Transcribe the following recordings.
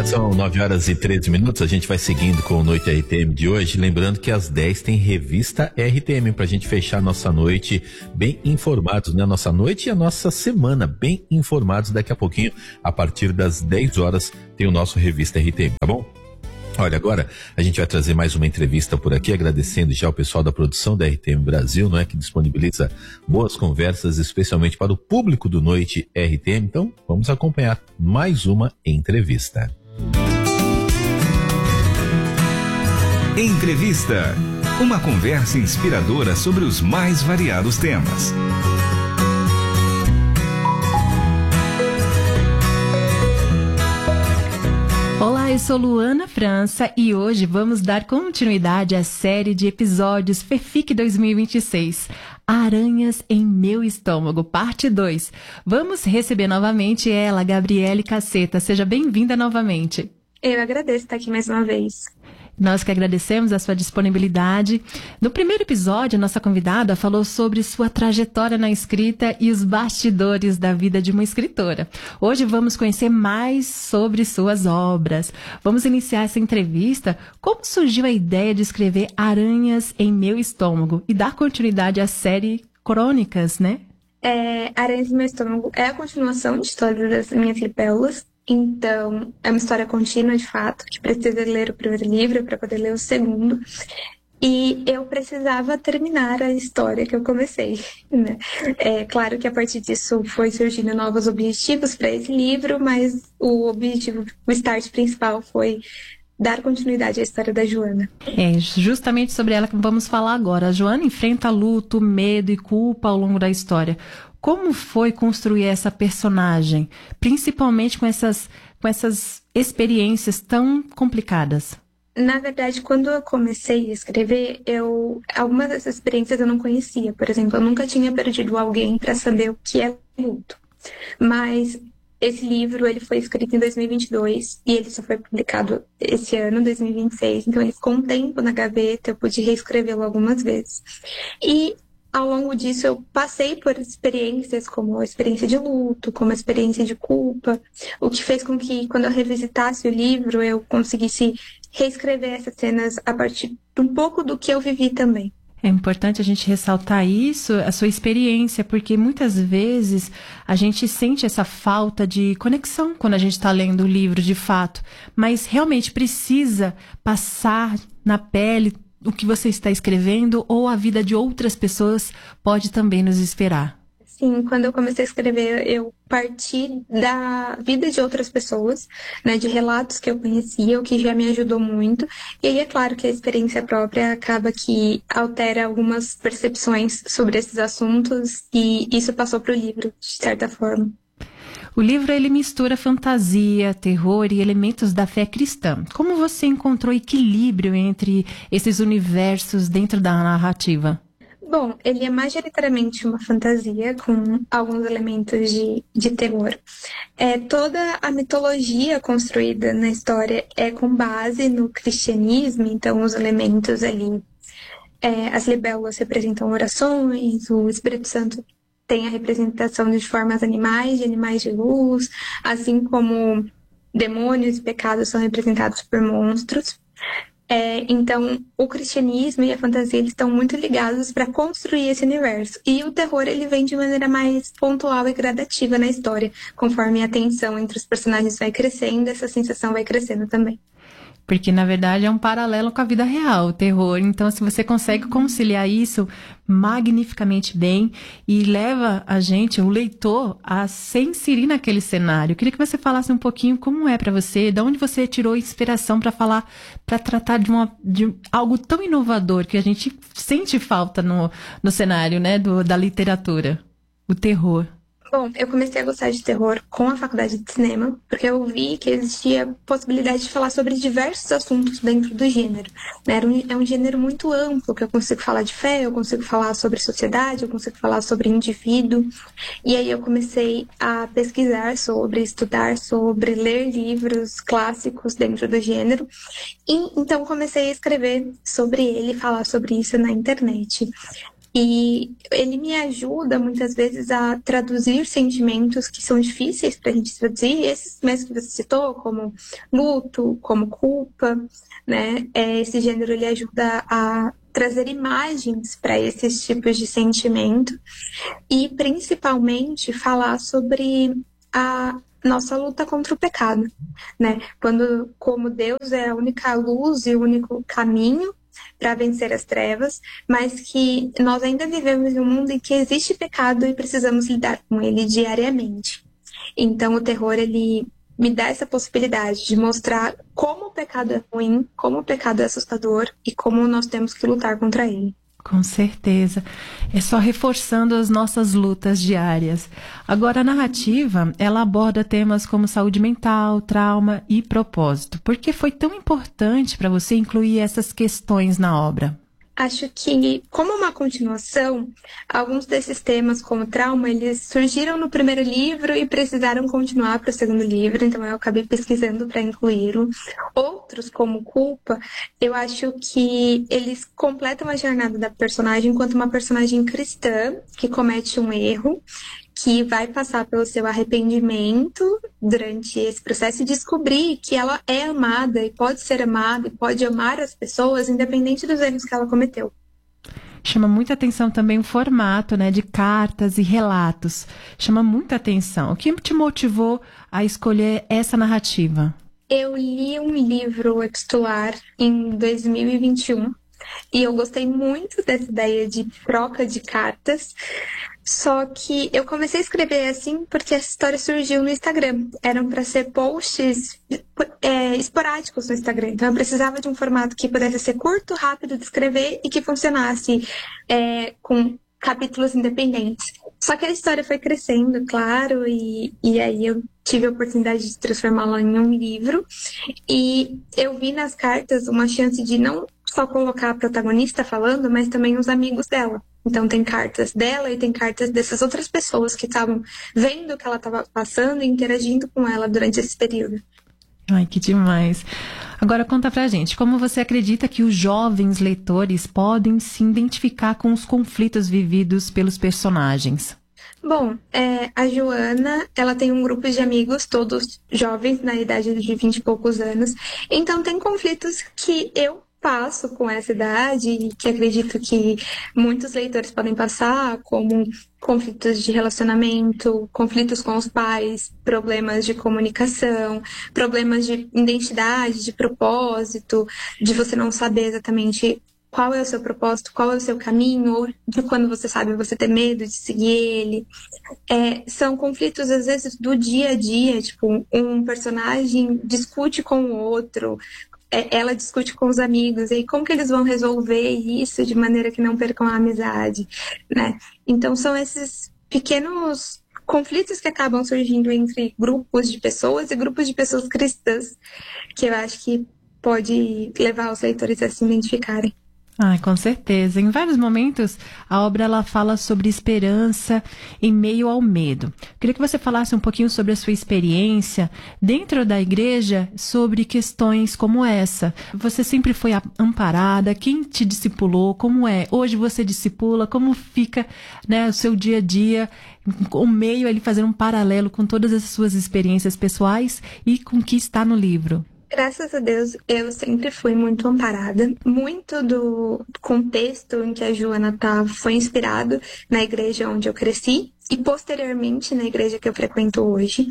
Agora são 9h13, a gente vai seguindo com o Noite RTM de hoje, lembrando que às 10 tem Revista RTM, pra gente fechar nossa noite bem informados, né? Nossa noite e a nossa semana bem informados. Daqui a pouquinho, a partir das 10 horas, tem o nosso Revista RTM, tá bom? Olha, agora a gente vai trazer mais uma entrevista por aqui, agradecendo já o pessoal da produção da RTM Brasil, não é, que disponibiliza boas conversas, especialmente para o público do Noite RTM. Então, vamos acompanhar mais uma entrevista. Entrevista. Uma conversa inspiradora sobre os mais variados temas. Olá, eu sou Luana França e hoje vamos dar continuidade à série de episódios FEFIC 2026, Aranhas em Meu Estômago, parte 2. Vamos receber novamente ela, Gabriele Caceta. Seja bem-vinda novamente. Eu agradeço estar aqui mais uma vez. Nós que agradecemos a sua disponibilidade. No primeiro episódio, a nossa convidada falou sobre sua trajetória na escrita e os bastidores da vida de uma escritora. Hoje vamos conhecer mais sobre suas obras. Vamos iniciar essa entrevista. Como surgiu a ideia de escrever Aranhas em Meu Estômago e dar continuidade à série Crônicas, né? Aranhas em Meu Estômago é a continuação de História das Minhas Libélulas. Então, é uma história contínua, de fato, que precisa ler o primeiro livro para poder ler o segundo. E eu precisava terminar a história que eu comecei, né? É claro que a partir disso foi surgindo novos objetivos para esse livro, mas o start principal foi dar continuidade à história da Joana. É justamente sobre ela que vamos falar agora. A Joana enfrenta luto, medo e culpa ao longo da história. Como foi construir essa personagem, principalmente com essas experiências tão complicadas? Na verdade, quando eu comecei a escrever, algumas dessas experiências eu não conhecia. Por exemplo, eu nunca tinha perdido alguém para saber o que é luto. Mas esse livro ele foi escrito em 2022 e ele só foi publicado esse ano, 2026. Então ele ficou um tempo na gaveta, eu pude reescrevê-lo algumas vezes. E ao longo disso, eu passei por experiências como a experiência de luto, como a experiência de culpa, o que fez com que, quando eu revisitasse o livro, eu conseguisse reescrever essas cenas a partir de um pouco do que eu vivi também. É importante a gente ressaltar isso, a sua experiência, porque muitas vezes a gente sente essa falta de conexão quando a gente está lendo o livro de fato, mas realmente precisa passar na pele o que você está escrevendo ou a vida de outras pessoas pode também nos esperar. Sim, quando eu comecei a escrever, eu parti da vida de outras pessoas, né, de relatos que eu conhecia, o que já me ajudou muito. E aí é claro que a experiência própria acaba que altera algumas percepções sobre esses assuntos e isso passou para o livro, de certa forma. O livro ele mistura fantasia, terror e elementos da fé cristã. Como você encontrou equilíbrio entre esses universos dentro da narrativa? Bom, ele é majoritariamente uma fantasia com alguns elementos de terror. Toda a mitologia construída na história é com base no cristianismo, então os elementos ali, as libélulas representam orações, o Espírito Santo tem a representação de formas animais, de animais de luz, assim como demônios e pecados são representados por monstros. Então, o cristianismo e a fantasia eles estão muito ligados para construir esse universo. E o terror ele vem de maneira mais pontual e gradativa na história. Conforme a tensão entre os personagens vai crescendo, essa sensação vai crescendo também. Porque, na verdade, é um paralelo com a vida real, o terror. Então, se você consegue conciliar isso magnificamente bem e leva a gente, o leitor, a se inserir naquele cenário. Eu queria que você falasse um pouquinho como é para você, de onde você tirou inspiração para falar, para tratar de algo tão inovador que a gente sente falta no cenário, né, da literatura, o terror. Bom, eu comecei a gostar de terror com a faculdade de cinema, porque eu vi que existia possibilidade de falar sobre diversos assuntos dentro do gênero. Né? É um gênero muito amplo, que eu consigo falar de fé, eu consigo falar sobre sociedade, eu consigo falar sobre indivíduo. E aí eu comecei a pesquisar sobre, estudar sobre, ler livros clássicos dentro do gênero. E então comecei a escrever sobre ele, falar sobre isso na internet. E ele me ajuda muitas vezes a traduzir sentimentos que são difíceis para a gente traduzir, esses mesmos que você citou, como luto, como culpa, né? Esse gênero ele ajuda a trazer imagens para esses tipos de sentimento e principalmente falar sobre a nossa luta contra o pecado, né? Como Deus é a única luz e o único caminho para vencer as trevas, mas que nós ainda vivemos em um mundo em que existe pecado e precisamos lidar com ele diariamente. Então o terror, ele me dá essa possibilidade de mostrar como o pecado é ruim, como o pecado é assustador e como nós temos que lutar contra ele. Com certeza. É só reforçando as nossas lutas diárias. Agora, a narrativa, ela aborda temas como saúde mental, trauma e propósito. Por que foi tão importante para você incluir essas questões na obra? Acho que, como uma continuação, alguns desses temas, como trauma, eles surgiram no primeiro livro e precisaram continuar para o segundo livro, então eu acabei pesquisando para incluí-lo. Outros, como culpa, eu acho que eles completam a jornada da personagem enquanto uma personagem cristã que comete um erro, que vai passar pelo seu arrependimento durante esse processo e descobrir que ela é amada e pode ser amada e pode amar as pessoas independente dos erros que ela cometeu. Chama muita atenção também o formato, né, de cartas e relatos. Chama muita atenção. O que te motivou a escolher essa narrativa? Eu li um livro epistolar em 2021 e eu gostei muito dessa ideia de troca de cartas. Só que eu comecei a escrever assim porque essa história surgiu no Instagram. Eram para ser posts esporádicos no Instagram. Então eu precisava de um formato que pudesse ser curto, rápido de escrever e que funcionasse com capítulos independentes. Só que a história foi crescendo, claro, e aí eu tive a oportunidade de transformá-la em um livro. E eu vi nas cartas uma chance de não só colocar a protagonista falando, mas também os amigos dela. Então tem cartas dela e tem cartas dessas outras pessoas que estavam vendo o que ela estava passando e interagindo com ela durante esse período. Ai, que demais. Agora conta pra gente, como você acredita que os jovens leitores podem se identificar com os conflitos vividos pelos personagens? Bom, a Joana, ela tem um grupo de amigos, todos jovens, na idade de 20 e poucos anos. Então tem conflitos que eu passo com essa idade e que acredito que muitos leitores podem passar, como conflitos de relacionamento, conflitos com os pais, problemas de comunicação, problemas de identidade, de propósito, de você não saber exatamente qual é o seu propósito, qual é o seu caminho, ou de quando você sabe você ter medo de seguir ele. São conflitos, às vezes, do dia a dia, tipo, um personagem discute com o outro, ela discute com os amigos, e aí como que eles vão resolver isso de maneira que não percam a amizade, né? Então são esses pequenos conflitos que acabam surgindo entre grupos de pessoas e grupos de pessoas cristãs, que eu acho que pode levar os leitores a se identificarem. Ah, com certeza. Em vários momentos, a obra ela fala sobre esperança em meio ao medo. Queria que você falasse um pouquinho sobre a sua experiência dentro da igreja sobre questões como essa. Você sempre foi amparada? Quem te discipulou? Como é? Hoje você discipula? Como fica, né, o seu dia a dia? O meio ele fazer um paralelo com todas as suas experiências pessoais e com o que está no livro. Graças a Deus, eu sempre fui muito amparada. Muito do contexto em que a Joana estava foi inspirado na igreja onde eu cresci e, posteriormente, na igreja que eu frequento hoje.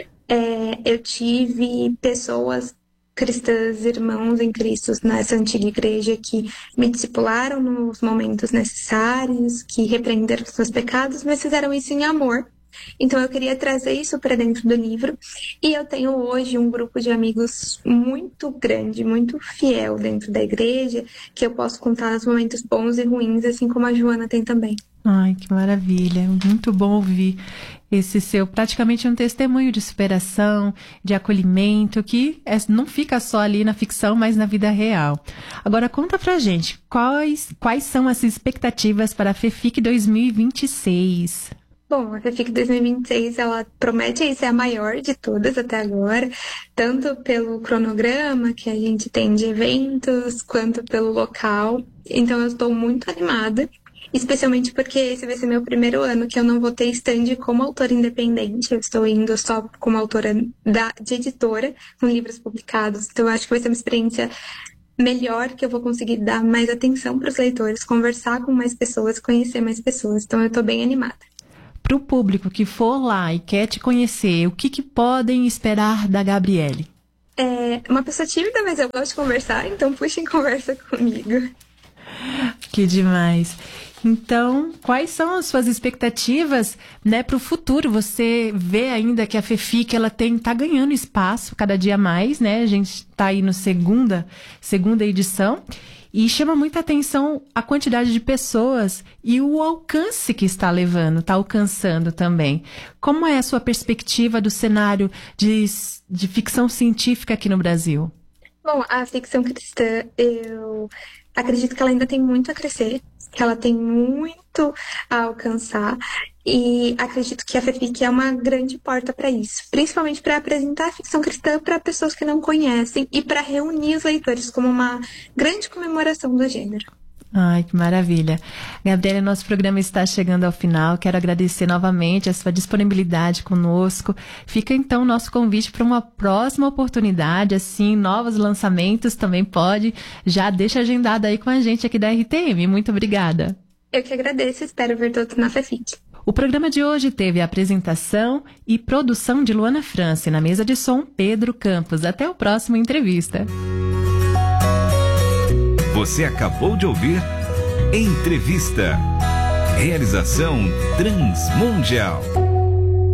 Eu tive pessoas cristãs, irmãos em Cristo nessa antiga igreja que me discipularam nos momentos necessários, que repreenderam os meus pecados, mas fizeram isso em amor. Então eu queria trazer isso para dentro do livro e eu tenho hoje um grupo de amigos muito grande, muito fiel dentro da igreja, que eu posso contar nos momentos bons e ruins, assim como a Joana tem também. Ai, que maravilha, muito bom ouvir esse seu, praticamente um testemunho de superação, de acolhimento, que não fica só ali na ficção, mas na vida real. Agora conta pra gente, quais são as expectativas para a FEFIC 2026? Bom, a FEFIC 2026, ela promete ser a maior de todas até agora, tanto pelo cronograma que a gente tem de eventos, quanto pelo local. Então eu estou muito animada especialmente porque esse vai ser meu primeiro ano que eu não vou ter stand como autora independente, eu estou indo só como autora de editora, com livros publicados, então eu acho que vai ser uma experiência melhor, que eu vou conseguir dar mais atenção para os leitores, conversar com mais pessoas, conhecer mais pessoas, então eu estou bem animada. Para o público que for lá e quer te conhecer, o que podem esperar da Gabriele? É uma pessoa tímida, mas eu gosto de conversar, então puxem conversa comigo. Que demais. Então, quais são as suas expectativas, né, para o futuro? Você vê ainda que a FEFIC ela tá ganhando espaço cada dia mais, né? A gente está aí no segunda edição. E chama muita atenção a quantidade de pessoas e o alcance que está levando, está alcançando também. Como é a sua perspectiva do cenário de ficção científica aqui no Brasil? Bom, a ficção cristã, eu acredito que ela ainda tem muito a crescer, que ela tem muito a alcançar, e acredito que a FEFIC é uma grande porta para isso, principalmente para apresentar a ficção cristã para pessoas que não conhecem e para reunir os leitores como uma grande comemoração do gênero. Ai, que maravilha. Gabriele, nosso programa está chegando ao final. Quero agradecer novamente a sua disponibilidade conosco. Fica então o nosso convite para uma próxima oportunidade, assim, novos lançamentos também pode. Já deixa agendado aí com a gente aqui da RTM. Muito obrigada. Eu que agradeço, espero ver todos na FEFIC. O programa de hoje teve a apresentação e produção de Luana França, na mesa de som Pedro Campos. Até o próximo entrevista. Você acabou de ouvir Entrevista. Realização Transmundial.